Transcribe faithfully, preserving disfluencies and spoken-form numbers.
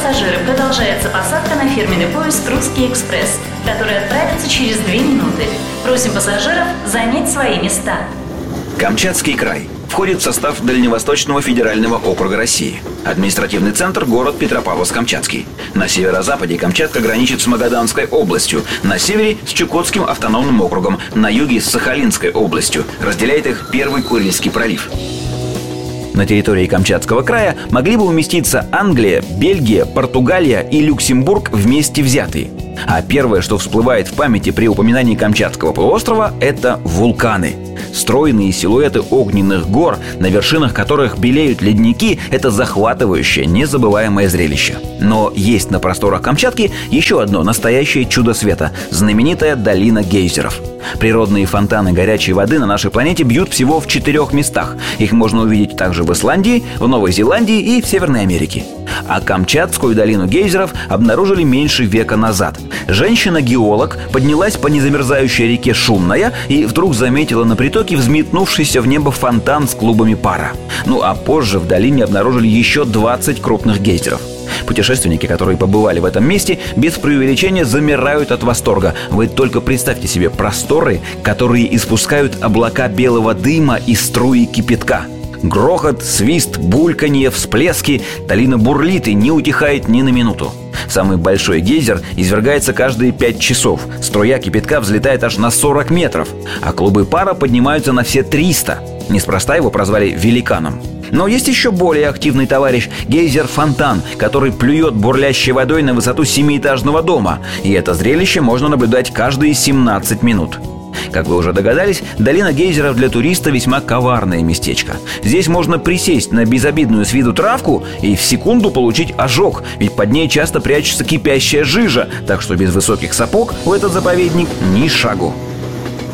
пассажиры, продолжается посадка на фирменный поезд «Русский экспресс», который отправится через две минуты. Просим пассажиров занять свои места. Камчатский край входит в состав Дальневосточного федерального округа России. Административный центр – город Петропавловск-Камчатский. На северо-западе Камчатка граничит с Магаданской областью, на севере – с Чукотским автономным округом, на юге – с Сахалинской областью. Разделяет их Первый Курильский пролив. На территории Камчатского края могли бы уместиться Англия, Бельгия, Португалия и Люксембург вместе взятые. А первое, что всплывает в памяти при упоминании Камчатского полуострова – это вулканы. Стройные силуэты огненных гор, на вершинах которых белеют ледники – это захватывающее, незабываемое зрелище. Но есть на просторах Камчатки еще одно настоящее чудо света – знаменитая долина гейзеров. Природные фонтаны горячей воды на нашей планете бьют всего в четырех местах. Их можно увидеть также в Исландии, в Новой Зеландии и в Северной Америке. А Камчатскую долину гейзеров обнаружили меньше века назад. Женщина-геолог поднялась по незамерзающей реке Шумная и вдруг заметила на притоке взметнувшийся в небо фонтан с клубами пара. Ну а позже в долине обнаружили еще двадцать крупных гейзеров. Путешественники, которые побывали в этом месте, без преувеличения замирают от восторга. Вы только представьте себе просторы, которые испускают облака белого дыма и струи кипятка. Грохот, свист, бульканье, всплески. Долина бурлит и не утихает ни на минуту. Самый большой гейзер извергается каждые пять часов. Струя кипятка взлетает аж на сорок метров, а клубы пара поднимаются на все триста. Неспроста его прозвали великаном. Но есть еще более активный товарищ – гейзер-фонтан, который плюет бурлящей водой на высоту семиэтажного дома. И это зрелище можно наблюдать каждые семнадцать минут. Как вы уже догадались, долина гейзеров для туриста весьма коварное местечко. Здесь можно присесть на безобидную с виду травку и в секунду получить ожог, ведь под ней часто прячется кипящая жижа, так что без высоких сапог в этот заповедник ни шагу.